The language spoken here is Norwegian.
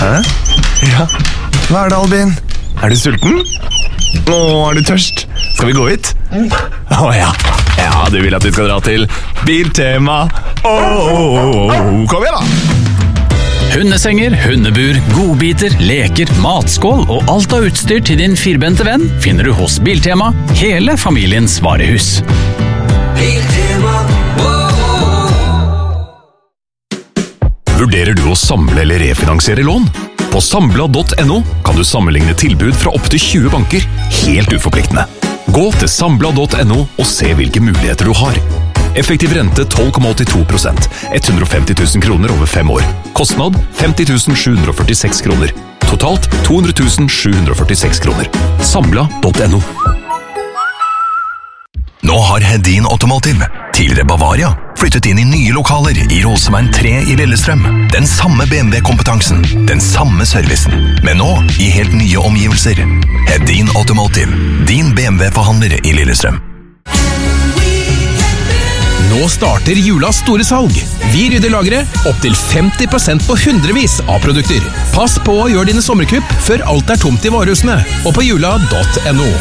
Hæ? Ja. Hva det, Albin? Du sulten? Er du tørst? Skal vi gå hit? Ja. Ja, du vil at vi skal dra til Biltema. Kom igjen da! Hundesenger, hundebur, godbiter, leker, matskål og alt av utstyr til din firbente venn finner du hos Biltema, hele familiens varehus. Biltema. Vurderer du å samle eller refinansiere lån? På Sambla.no kan du sammenligne tilbud fra opp til 20 banker, helt uforpliktende. Gå til Sambla.no og se hvilke muligheter du har. Effektiv rente 12,82%, 150 000 kroner over 5 år. Kostnad 50 746 kroner. Totalt 200 746 kroner. Sambla.no. Nå har Hedin Automotive, tidligere Bavaria, flyttet inn i nye lokaler i Roseveien 3 i Lillestrøm. Den samme BMW-kompetansen, den samme servicen, men nå i helt nye omgivelser. Hedin Automotive, din BMW-forhandler i Lillestrøm. Nå starter julas store salg. Vi rydder lageret opp til 50% på hundrevis av produkter. Pass på å gjøre dine sommerkupp før alt tomt i varehusene og på jula.no.